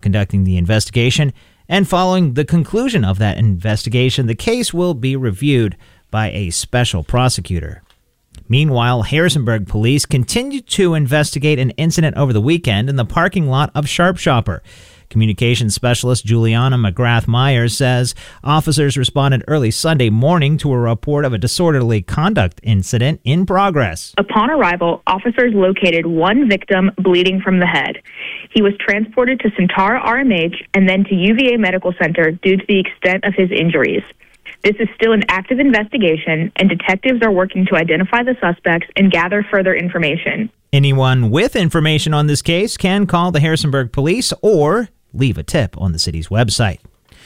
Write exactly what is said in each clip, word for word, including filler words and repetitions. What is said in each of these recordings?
conducting the investigation, and following the conclusion of that investigation, the case will be reviewed by a special prosecutor. Meanwhile, Harrisonburg police continue to investigate an incident over the weekend in the parking lot of Sharp Shopper. Communications specialist Juliana McGrath-Myers says officers responded early Sunday morning to a report of a disorderly conduct incident in progress. Upon arrival, officers located one victim bleeding from the head. He was transported to Centara R M H and then to U V A Medical Center due to the extent of his injuries. This is still an active investigation, and detectives are working to identify the suspects and gather further information. Anyone with information on this case can call the Harrisonburg police or leave a tip on the city's website.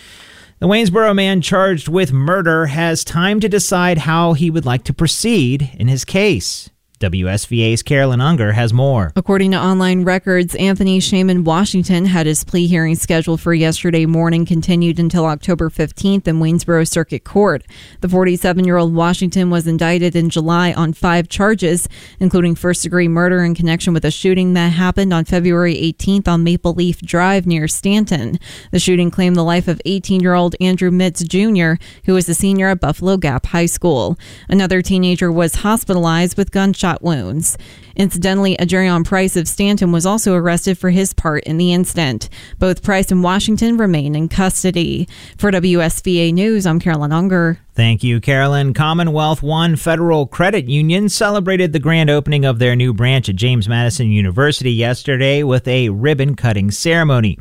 The Waynesboro man charged with murder has time to decide how he would like to proceed in his case. W S V A's Carolyn Unger has more. According to online records, Anthony Shaman Washington had his plea hearing scheduled for yesterday morning, continued until October fifteenth in Waynesboro Circuit Court. The forty-seven-year-old Washington was indicted in July on five charges, including first-degree murder in connection with a shooting that happened on February eighteenth on Maple Leaf Drive near Stanton. The shooting claimed the life of eighteen-year-old Andrew Mitz Junior, who was a senior at Buffalo Gap High School. Another teenager was hospitalized with gunshot wounds. Incidentally, Adrian Price of Stanton was also arrested for his part in the incident. Both Price and Washington remain in custody. For W S V A News, I'm Carolyn Unger. Thank you, Carolyn. Commonwealth One Federal Credit Union celebrated the grand opening of their new branch at James Madison University yesterday with a ribbon-cutting ceremony.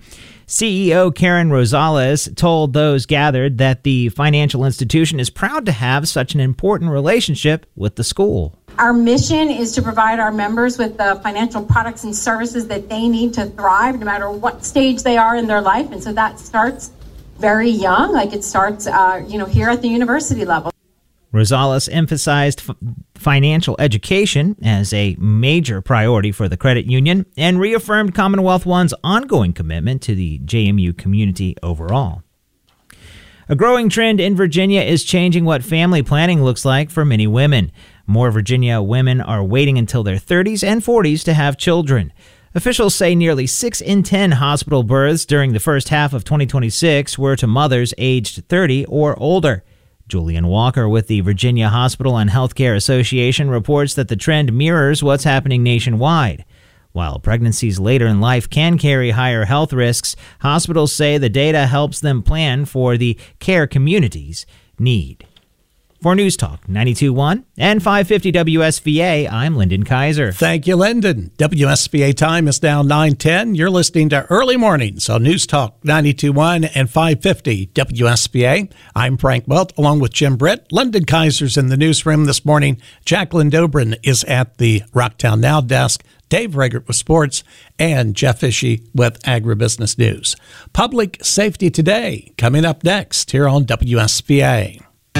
C E O Karen Rosales told those gathered that the financial institution is proud to have such an important relationship with the school. Our mission is to provide our members with the financial products and services that they need to thrive no matter what stage they are in their life. And so that starts very young, like it starts uh, you know, here at the university level. Rosales emphasized f- financial education as a major priority for the credit union and reaffirmed Commonwealth One's ongoing commitment to the J M U community overall. A growing trend in Virginia is changing what family planning looks like for many women. More Virginia women are waiting until their thirties and forties to have children. Officials say nearly six in ten hospital births during the first half of twenty twenty-six were to mothers aged thirty or older. Julian Walker with the Virginia Hospital and Healthcare Association reports that the trend mirrors what's happening nationwide. While pregnancies later in life can carry higher health risks, hospitals say the data helps them plan for the care communities need. For News Talk ninety-two point one and five fifty W S V A, I'm Lyndon Kaiser. Thank you, Lyndon. W S V A time is now nine ten. You're listening to Early Mornings on News Talk ninety-two point one and five fifty W S V A. I'm Frank Welт, along with Jim Britt. Lyndon Kaiser's in the newsroom this morning. Jacqueline Dobrin is at the Rocktown Now desk. Dave Reggert with sports, and Jeff Ishii with agribusiness news. Public Safety Today, coming up next here on W S V A.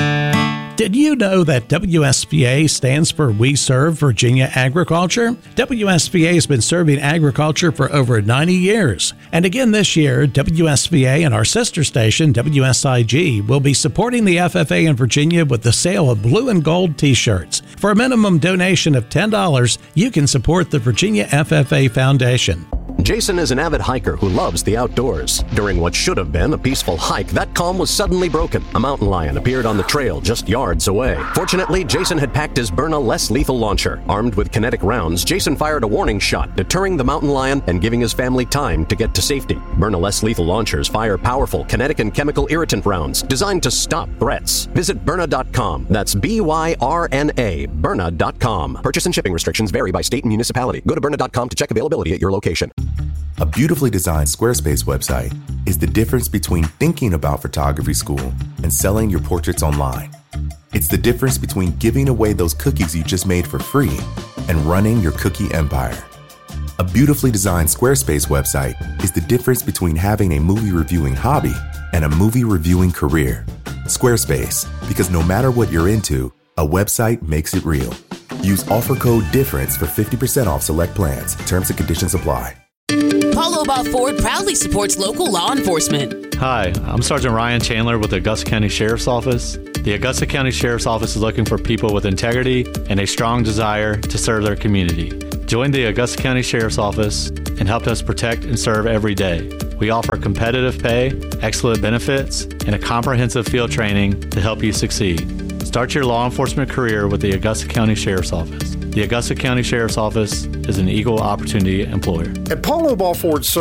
Did you know that W S V A stands for We Serve Virginia Agriculture? W S V A has been serving agriculture for over ninety years. And again this year, W S V A and our sister station, W S I G, will be supporting the F F A in Virginia with the sale of blue and gold t-shirts. For a minimum donation of ten dollars, you can support the Virginia F F A Foundation. Jason is an avid hiker who loves the outdoors. During what should have been a peaceful hike, that calm was suddenly broken. A mountain lion appeared on the trail just yards away. Fortunately, Jason had packed his Byrna less lethal launcher. Armed with kinetic rounds, Jason fired a warning shot, deterring the mountain lion and giving his family time to get to safety. Byrna less lethal launchers fire powerful kinetic and chemical irritant rounds designed to stop threats. Visit Byrna dot com. That's B Y R N A, Byrna dot com. Purchase and shipping restrictions vary by state and municipality. Go to Byrna dot com to check availability at your location. A beautifully designed Squarespace website is the difference between thinking about photography school and selling your portraits online. It's the difference between giving away those cookies you just made for free and running your cookie empire. A beautifully designed Squarespace website is the difference between having a movie reviewing hobby and a movie reviewing career. Squarespace, because no matter what you're into, a website makes it real. Use offer code DIFFERENCE for fifty percent off select plans. Terms and conditions apply. Paul Obaugh Ford proudly supports local law enforcement. Hi, I'm Sergeant Ryan Chandler with the Augusta County Sheriff's Office. The Augusta County Sheriff's Office is looking for people with integrity and a strong desire to serve their community. Join the Augusta County Sheriff's Office and help us protect and serve every day. We offer competitive pay, excellent benefits, and a comprehensive field training to help you succeed. Start your law enforcement career with the Augusta County Sheriff's Office. The Augusta County Sheriff's Office is an equal opportunity employer. At Paul Obaugh Ford